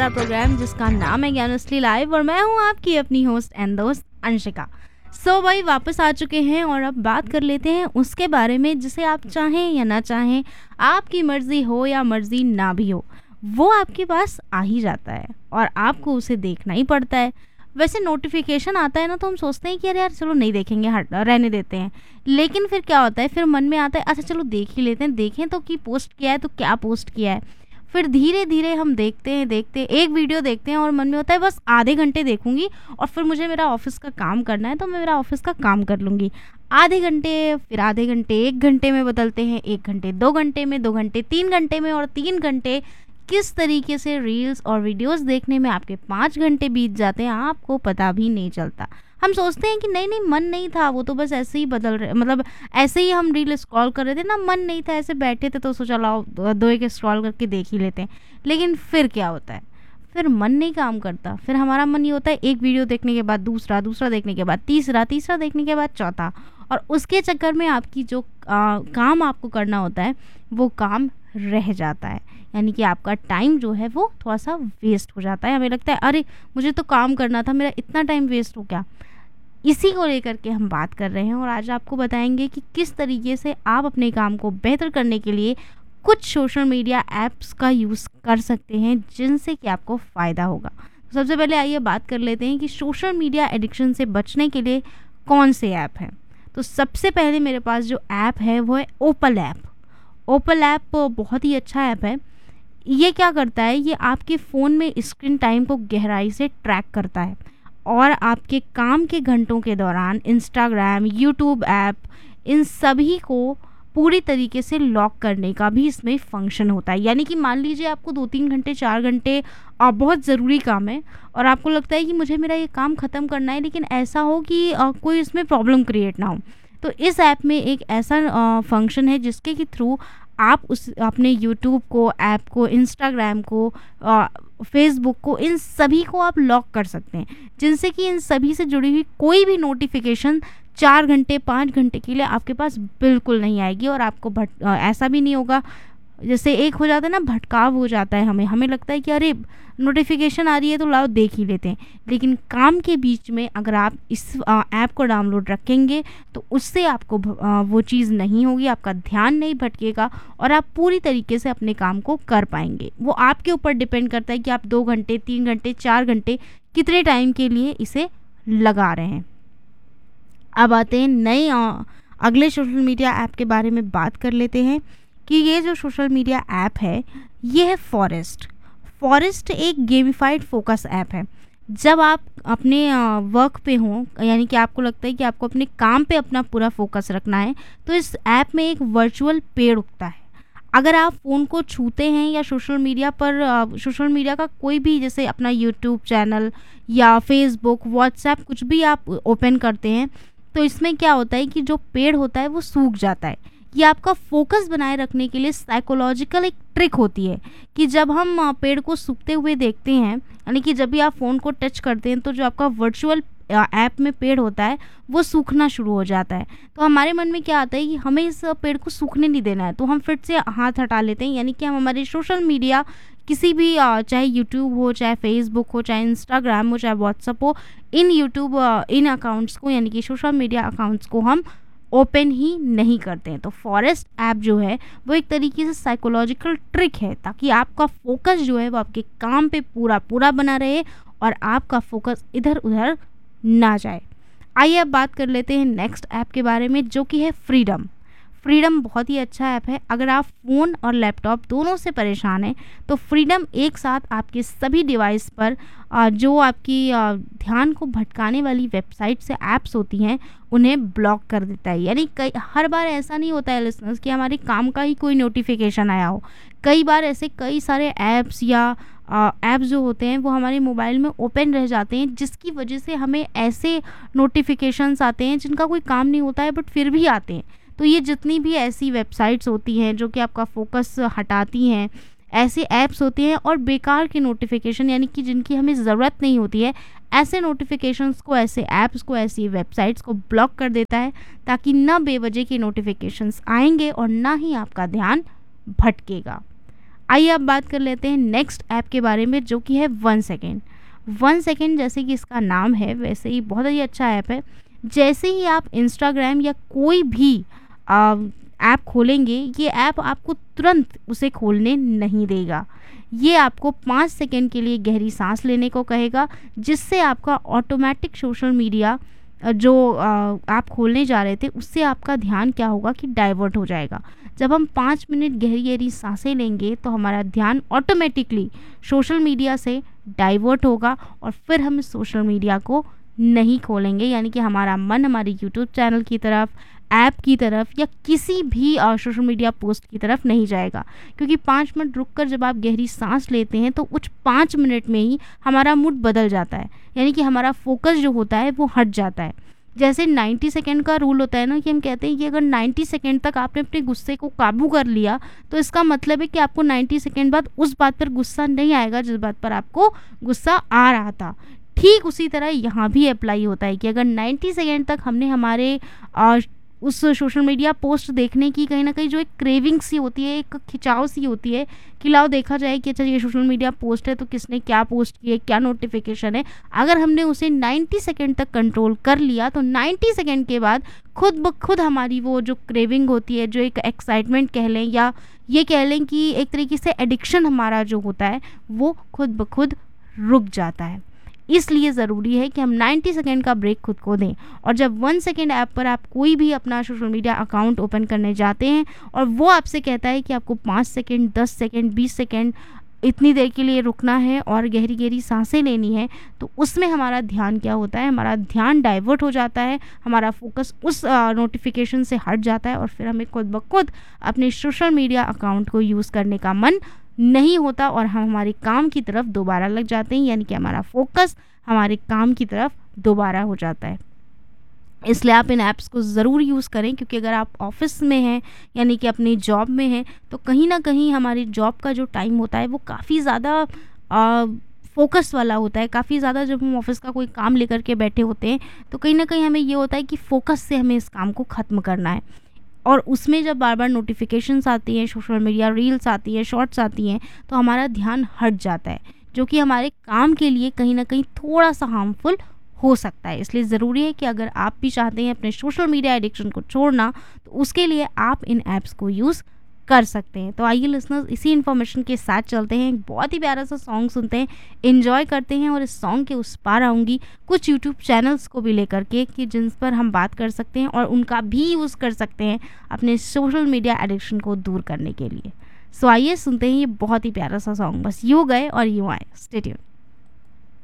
हमारा प्रोग्राम जिसका नाम है ज्ञानस्ली लाइव और मैं हूँ आपकी अपनी होस्ट एंड दोस्त अंशिका। भाई वापस आ चुके हैं और अब बात कर लेते हैं उसके बारे में जिसे आप चाहें या ना चाहें, आपकी मर्जी हो या मर्जी ना भी हो, वो आपके पास आ ही जाता है और आपको उसे देखना ही पड़ता है। वैसे नोटिफिकेशन आता है ना तो हम सोचते हैं कि अरे यार चलो नहीं देखेंगे, हट रहने देते हैं। लेकिन फिर क्या होता है, फिर मन में आता है अच्छा चलो देख ही लेते हैं, देखें तो कि पोस्ट किया है तो क्या पोस्ट किया है। फिर धीरे धीरे हम देखते हैं एक वीडियो देखते हैं और मन में होता है बस आधे घंटे देखूंगी और फिर मुझे मेरा ऑफिस का काम करना है तो मैं मेरा ऑफिस का काम कर लूँगी। आधे घंटे, फिर आधे घंटे 1 घंटे में बदलते हैं, 1 घंटे 2 घंटे में, 2 घंटे 3 घंटे में और 3 घंटे किस तरीके से रील्स और वीडियोस देखने में आपके 5 घंटे बीत जाते हैं आपको पता भी नहीं चलता। हम सोचते हैं कि नहीं मन नहीं था, वो तो बस ऐसे ही बदल रहे, मतलब ऐसे ही हम रील स्क्रॉल कर रहे थे ना, मन नहीं था, ऐसे बैठे थे तो सोचा लाओ दो एक स्क्रॉल करके देख ही लेते हैं। लेकिन फिर क्या होता है, फिर मन नहीं काम करता, फिर हमारा मन ये होता है एक वीडियो देखने के बाद दूसरा देखने के बाद तीसरा देखने के बाद चौथा, और उसके चक्कर में आपकी जो काम आपको करना होता है वो काम रह जाता है। यानी कि आपका टाइम जो है वो थोड़ा सा वेस्ट हो जाता है। हमें लगता है अरे मुझे तो काम करना था, मेरा इतना टाइम वेस्ट हो गया। इसी को लेकर के हम बात कर रहे हैं और आज आपको बताएंगे कि किस तरीके से आप अपने काम को बेहतर करने के लिए कुछ सोशल मीडिया ऐप्स का यूज़ कर सकते हैं जिनसे कि आपको फ़ायदा होगा। तो सबसे पहले आइए बात कर लेते हैं कि सोशल मीडिया एडिक्शन से बचने के लिए कौन से ऐप हैं। तो सबसे पहले मेरे पास जो ऐप है वो है ओपल ऐप। ओपल ऐप बहुत ही अच्छा ऐप है। ये क्या करता है, ये आपके फ़ोन में स्क्रीन टाइम को गहराई से ट्रैक करता है और आपके काम के घंटों के दौरान इंस्टाग्राम, यूट्यूब ऐप, इन सभी को पूरी तरीके से लॉक करने का भी इसमें फंक्शन होता है। यानी कि मान लीजिए आपको 2-3 घंटे 4 घंटे बहुत ज़रूरी काम है और आपको लगता है कि मुझे मेरा ये काम ख़त्म करना है, लेकिन ऐसा हो कि कोई इसमें प्रॉब्लम क्रिएट ना हो, तो इस ऐप में एक ऐसा फंक्शन है जिसके के थ्रू आप उस अपने यूट्यूब को, ऐप को, इंस्टाग्राम को, फेसबुक को, इन सभी को आप लॉक कर सकते हैं, जिनसे कि इन सभी से जुड़ी हुई कोई भी नोटिफिकेशन 4 घंटे 5 घंटे के लिए आपके पास बिल्कुल नहीं आएगी और आपको ऐसा भी नहीं होगा। जैसे एक हो जाता है ना, भटकाव हो जाता है, हमें लगता है कि अरे नोटिफिकेशन आ रही है तो लाओ देख ही लेते हैं। लेकिन काम के बीच में अगर आप इस ऐप को डाउनलोड रखेंगे तो उससे आपको वो चीज़ नहीं होगी, आपका ध्यान नहीं भटकेगा और आप पूरी तरीके से अपने काम को कर पाएंगे। वो आपके ऊपर डिपेंड करता है कि आप 2 घंटे 3 घंटे 4 घंटे कितने टाइम के लिए इसे लगा रहे हैं। अब आते हैं नए अगले सोशल मीडिया ऐप के बारे में बात कर लेते हैं कि ये जो सोशल मीडिया ऐप है ये है फॉरेस्ट एक गेमिफाइड फोकस ऐप है। जब आप अपने वर्क पे हों, यानी कि आपको लगता है कि आपको अपने काम पे अपना पूरा फोकस रखना है, तो इस ऐप में एक वर्चुअल पेड़ उगता है। अगर आप फ़ोन को छूते हैं या सोशल मीडिया का कोई भी, जैसे अपना यूट्यूब चैनल या फेसबुक, व्हाट्सएप कुछ भी आप ओपन करते हैं, तो इसमें क्या होता है कि जो पेड़ होता है वो सूख जाता है। ये आपका फोकस बनाए रखने के लिए साइकोलॉजिकल एक ट्रिक होती है कि जब हम पेड़ को सूखते हुए देखते हैं, यानी कि जब भी आप फ़ोन को टच करते हैं तो जो आपका वर्चुअल ऐप में पेड़ होता है वो सूखना शुरू हो जाता है। तो हमारे मन में क्या आता है कि हमें इस पेड़ को सूखने नहीं देना है, तो हम फिर से हाथ हटा लेते हैं। यानी कि हम हमारे सोशल मीडिया किसी भी, चाहे यूट्यूब हो, चाहे फेसबुक हो, चाहे इंस्टाग्राम हो, चाहे व्हाट्सअप हो, इन अकाउंट्स को, यानी कि सोशल मीडिया अकाउंट्स को हम ओपन ही नहीं करते हैं। तो फॉरेस्ट ऐप जो है वो एक तरीके से साइकोलॉजिकल ट्रिक है ताकि आपका फोकस जो है वो आपके काम पे पूरा बना रहे और आपका फोकस इधर उधर ना जाए। आइए अब बात कर लेते हैं नेक्स्ट ऐप के बारे में, जो कि है फ्रीडम बहुत ही अच्छा ऐप है। अगर आप फ़ोन और लैपटॉप दोनों से परेशान हैं तो फ्रीडम एक साथ आपके सभी डिवाइस पर जो आपकी ध्यान को भटकाने वाली वेबसाइट से ऐप्स होती हैं उन्हें ब्लॉक कर देता है। यानी हर बार ऐसा नहीं होता है लिसनर्स कि हमारे काम का ही कोई नोटिफिकेशन आया हो। कई बार ऐसे कई सारे ऐप्स या ऐप्स जो होते हैं वो हमारे मोबाइल में ओपन रह जाते हैं, जिसकी वजह से हमें ऐसे नोटिफिकेशंस आते हैं जिनका कोई काम नहीं होता है बट फिर भी आते हैं। तो ये जितनी भी ऐसी वेबसाइट्स होती हैं जो कि आपका फोकस हटाती हैं, ऐसे ऐप्स होते हैं और बेकार के नोटिफिकेशन, यानी कि जिनकी हमें ज़रूरत नहीं होती है, ऐसे नोटिफिकेशंस को, ऐसे ऐप्स को, ऐसी वेबसाइट्स को ब्लॉक कर देता है ताकि ना बेवजह के नोटिफिकेशंस आएंगे और ना ही आपका ध्यान भटकेगा। आइए अब बात कर लेते हैं नेक्स्ट ऐप के बारे में, जो कि है 1 सेकेंड। 1 सेकेंड जैसे कि इसका नाम है वैसे ही बहुत ही अच्छा ऐप है। जैसे ही आप इंस्टाग्राम या कोई भी ऐप खोलेंगे, ये ऐप आपको तुरंत उसे खोलने नहीं देगा। ये आपको 5 सेकेंड के लिए गहरी सांस लेने को कहेगा, जिससे आपका ऑटोमेटिक सोशल मीडिया जो आप खोलने जा रहे थे उससे आपका ध्यान क्या होगा कि डाइवर्ट हो जाएगा। जब हम 5 मिनट गहरी गहरी सांसें लेंगे तो हमारा ध्यान ऑटोमेटिकली सोशल मीडिया से डाइवर्ट होगा और फिर हम सोशल मीडिया को नहीं खोलेंगे, यानी कि हमारा मन हमारे यूट्यूब चैनल की तरफ, ऐप की तरफ या किसी भी सोशल मीडिया पोस्ट की तरफ नहीं जाएगा। क्योंकि 5 मिनट रुककर जब आप गहरी सांस लेते हैं तो कुछ 5 मिनट में ही हमारा मूड बदल जाता है, यानी कि हमारा फोकस जो होता है वो हट जाता है। जैसे 90 सेकेंड का रूल होता है ना, कि हम कहते हैं कि अगर 90 सेकेंड तक आपने अपने गुस्से को काबू कर लिया तो इसका मतलब है कि आपको 90 सेकेंड बाद उस बात पर गुस्सा नहीं आएगा जिस बात पर आपको गुस्सा आ रहा था। ठीक उसी तरह यहाँ भी अप्लाई होता है कि अगर 90 सेकेंड तक हमने हमारे उस सोशल मीडिया पोस्ट देखने की कहीं ना कहीं जो एक क्रेविंग सी होती है, एक खिंचाव सी होती है कि लाओ देखा जाए कि अच्छा ये सोशल मीडिया पोस्ट है तो किसने क्या पोस्ट किया है, क्या नोटिफिकेशन है, अगर हमने उसे 90 सेकेंड तक कंट्रोल कर लिया तो 90 सेकेंड के बाद खुद ब खुद हमारी वो जो क्रेविंग होती है, जो एक एक्साइटमेंट कह लें या ये कह लें कि एक तरीके से एडिक्शन हमारा जो होता है वो खुद ब खुद रुक जाता है। इसलिए ज़रूरी है कि हम 90 सेकेंड का ब्रेक खुद को दें। और जब 1 सेकेंड ऐप पर आप कोई भी अपना सोशल मीडिया अकाउंट ओपन करने जाते हैं और वो आपसे कहता है कि आपको 5 सेकेंड, 10 सेकेंड, 20 सेकेंड इतनी देर के लिए रुकना है और गहरी गहरी सांसें लेनी है, तो उसमें हमारा ध्यान क्या होता है, हमारा ध्यान डाइवर्ट हो जाता है, हमारा फोकस उस नोटिफिकेशन से हट जाता है और फिर हमें खुद ब खुद अपने सोशल मीडिया अकाउंट को यूज़ करने का मन नहीं होता और हम हमारे काम की तरफ दोबारा लग जाते हैं, यानी कि हमारा फोकस हमारे काम की तरफ दोबारा हो जाता है। इसलिए आप इन ऐप्स को ज़रूर यूज़ करें, क्योंकि अगर आप ऑफिस में हैं यानी कि अपनी जॉब में हैं तो कहीं ना कहीं हमारी जॉब का जो टाइम होता है वो काफ़ी ज़्यादा फोकस वाला होता है। काफ़ी ज़्यादा जब हम ऑफिस का कोई काम लेकर के बैठे होते हैं तो कहीं ना कहीं हमें ये होता है कि फ़ोकस से हमें इस काम को ख़त्म करना है, और उसमें जब बार बार नोटिफिकेशंस आती हैं, सोशल मीडिया रील्स आती हैं, शॉर्ट्स आती हैं, तो हमारा ध्यान हट जाता है, जो कि हमारे काम के लिए कहीं ना कहीं थोड़ा सा हार्मफुल हो सकता है। इसलिए ज़रूरी है कि अगर आप भी चाहते हैं अपने सोशल मीडिया एडिक्शन को छोड़ना, तो उसके लिए आप इन ऐप्स को यूज़ कर सकते हैं। तो आइए लिसनर्स, इसी इन्फॉर्मेशन के साथ चलते हैं, एक बहुत ही प्यारा सा सॉन्ग सुनते हैं, एंजॉय करते हैं और इस सॉन्ग के उस पार आऊँगी कुछ यूट्यूब चैनल्स को भी लेकर के कि जिन पर हम बात कर सकते हैं और उनका भी यूज़ कर सकते हैं अपने सोशल मीडिया एडिक्शन को दूर करने के लिए। सो आइए सुनते हैं ये बहुत ही प्यारा सा सॉन्ग, बस यूँ गए और यूँ आए। Stay tuned.